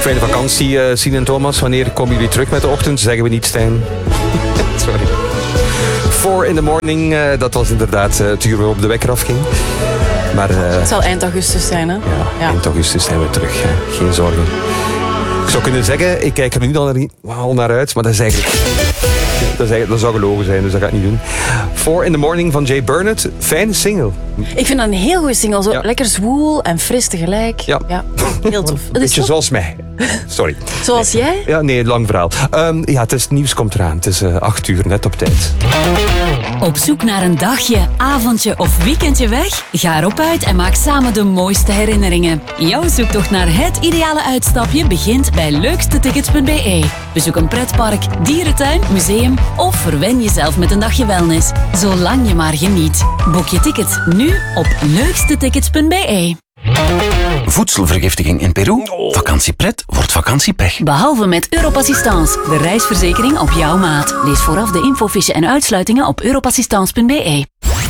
Fijne vakantie, Sien en Thomas. Wanneer komen jullie terug met de ochtend? Zeggen we niet, Stijn. Sorry. 4 in the morning, dat was inderdaad het uur waarop de wekker afging. Maar, het zal eind augustus zijn, hè? Ja, eind augustus zijn we terug. Hè. Geen zorgen. Ik zou kunnen zeggen, ik kijk er nu al naar uit, maar dat is eigenlijk... Dat zou gelogen zijn, dus dat ga ik niet doen. 4 in the morning van Jay Burnett. Fijne single. Ik vind dat een heel goede single. Zo lekker zwoel en fris tegelijk. Ja. Heel tof. Een beetje zoals mij. Sorry. Zoals jij? Ja, nee, lang verhaal. Het nieuws komt eraan. Het is 8 uur, net op tijd. Op zoek naar een dagje, avondje of weekendje weg? Ga erop uit en maak samen de mooiste herinneringen. Jouw zoektocht naar het ideale uitstapje begint bij leukstetickets.be. Bezoek een pretpark, dierentuin, museum of verwen jezelf met een dagje wellness. Zolang je maar geniet. Boek je ticket nu op leukstetickets.be. Voedselvergiftiging in Peru? Vakantiepret wordt vakantiepech. Behalve met Europassistance, de reisverzekering op jouw maat. Lees vooraf de infofiche en uitsluitingen op europassistance.be.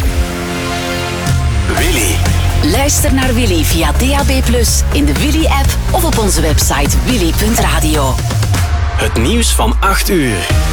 Willy. Luister naar Willy via DAB+, in de Willy-app of op onze website willy.radio. Het nieuws van 8 uur.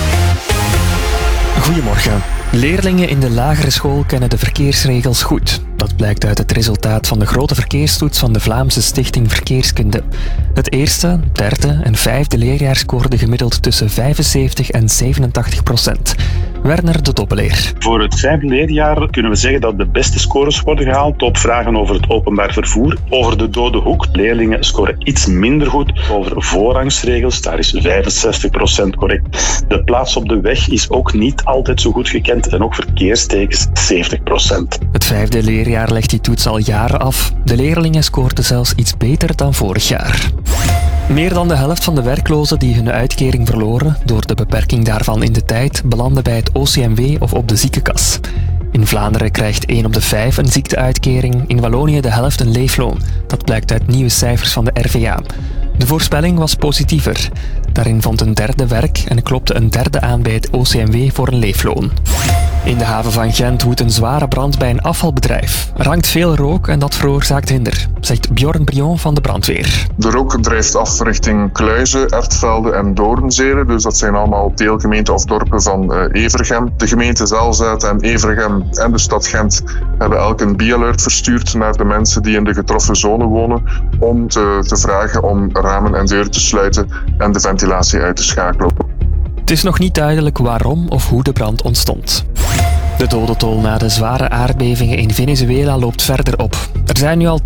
Goedemorgen. Leerlingen in de lagere school kennen de verkeersregels goed. Dat blijkt uit het resultaat van de grote verkeerstoets van de Vlaamse Stichting Verkeerskunde. Het eerste, derde en vijfde leerjaar scoorden gemiddeld tussen 75 en 87%. Werner de Dobbeleer. Voor het vijfde leerjaar kunnen we zeggen dat de beste scores worden gehaald op vragen over het openbaar vervoer. Over de dode hoek, leerlingen scoren iets minder goed. Over voorrangsregels, daar is 65% correct. De plaats op de weg is ook niet altijd zo goed gekend en ook verkeerstekens 70%. Het vijfde leerjaar legt die toets al jaren af. De leerlingen scoorden zelfs iets beter dan vorig jaar. Meer dan de helft van de werklozen die hun uitkering verloren door de beperking daarvan in de tijd belanden bij het OCMW of op de ziekenkas. In Vlaanderen krijgt 1 op de 5 een ziekteuitkering, in Wallonië de helft een leefloon. Dat blijkt uit nieuwe cijfers van de RVA. De voorspelling was positiever. Daarin vond een derde werk en klopte een derde aan bij het OCMW voor een leefloon. In de haven van Gent woedt een zware brand bij een afvalbedrijf. Er hangt veel rook en dat veroorzaakt hinder, zegt Bjorn Brion van de brandweer. De rook drijft af richting Kluizen, Ertvelde en Doornzele. Dus dat zijn allemaal deelgemeenten of dorpen van Evergem. De gemeente Zelzate en Evergem en de stad Gent hebben elk een B-alert verstuurd naar de mensen die in de getroffen zone wonen om te vragen om ramen en deuren te sluiten en de ventilatie uit te schakelen. Het is nog niet duidelijk waarom of hoe de brand ontstond. De dodentol na de zware aardbevingen in Venezuela loopt verder op. Er zijn nu al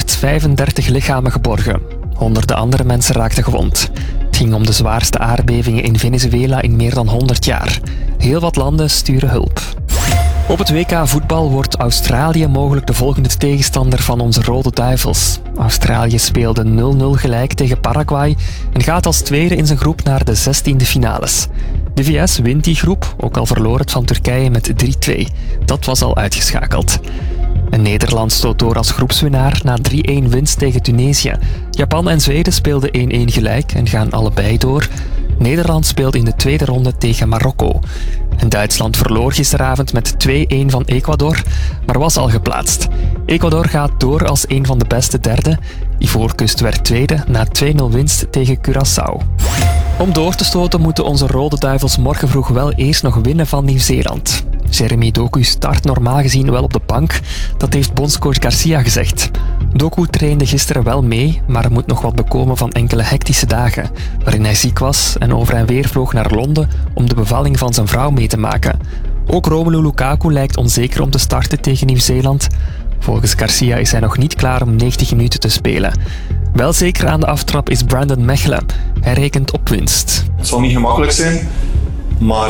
235 lichamen geborgen. Honderden andere mensen raakten gewond. Het ging om de zwaarste aardbevingen in Venezuela in meer dan 100 jaar. Heel wat landen sturen hulp. Op het WK voetbal wordt Australië mogelijk de volgende tegenstander van onze Rode Duivels. Australië speelde 0-0 gelijk tegen Paraguay en gaat als tweede in zijn groep naar de 16e finales. De VS wint die groep, ook al verloor het van Turkije met 3-2. Dat was al uitgeschakeld. En Nederland stoot door als groepswinnaar na 3-1 winst tegen Tunesië. Japan en Zweden speelden 1-1 gelijk en gaan allebei door. Nederland speelt in de tweede ronde tegen Marokko. En Duitsland verloor gisteravond met 2-1 van Ecuador, maar was al geplaatst. Ecuador gaat door als een van de beste derde. Ivoorkust werd tweede na 2-0 winst tegen Curaçao. Om door te stoten moeten onze Rode Duivels morgen vroeg wel eerst nog winnen van Nieuw-Zeeland. Jeremy Doku start normaal gezien wel op de bank, dat heeft bondscoach Garcia gezegd. Doku trainde gisteren wel mee, maar er moet nog wat bekomen van enkele hectische dagen, waarin hij ziek was en over en weer vloog naar Londen om de bevalling van zijn vrouw mee te maken. Ook Romelu Lukaku lijkt onzeker om te starten tegen Nieuw-Zeeland. Volgens Garcia is hij nog niet klaar om 90 minuten te spelen. Wel zeker aan de aftrap is Brandon Mechelen. Hij rekent op winst. Het zal niet gemakkelijk zijn, maar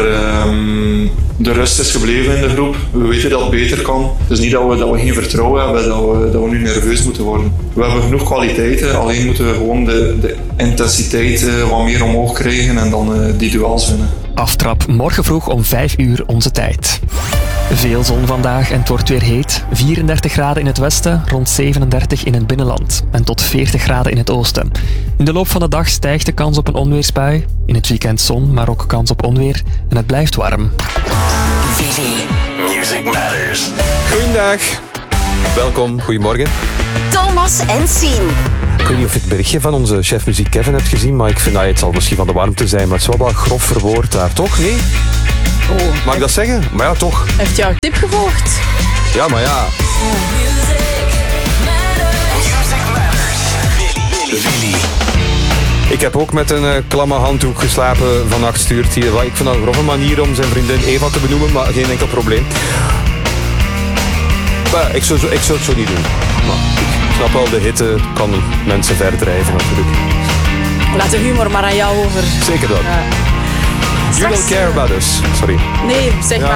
de rust is gebleven in de groep. We weten dat het beter kan. Het is niet dat we geen vertrouwen hebben, dat we nu nerveus moeten worden. We hebben genoeg kwaliteiten, alleen moeten we gewoon de intensiteit wat meer omhoog krijgen en dan die duels winnen. Aftrap morgen vroeg om 5 uur onze tijd. Veel zon vandaag en het wordt weer heet. 34 graden in het westen, rond 37 in het binnenland. En tot 40 graden in het oosten. In de loop van de dag stijgt de kans op een onweersbui. In het weekend zon, maar ook kans op onweer. En het blijft warm. Music Matters. Goeiedag. Welkom, goedemorgen. Thomas en Sien. Ik weet niet of je het berichtje van onze chef muziek Kevin hebt gezien, maar ik vind dat het zal misschien van de warmte zijn, maar het is wel grof verwoord daar, toch? Nee? Oh. Mag ik dat zeggen? Maar ja, toch. Heeft jouw tip gevolgd? Ja, maar ja. Ik heb ook met een klamme handdoek geslapen vannacht, stuurt hier. Ik vind dat een grove manier om zijn vriendin Eva te benoemen, maar geen enkel probleem. Maar ik zou het zo niet doen. Maar ik snap wel, de hitte kan mensen verdrijven natuurlijk. Laat de humor maar aan jou over. Zeker dat. Ja. You don't care about us. Sorry. Nee, zeg Ja,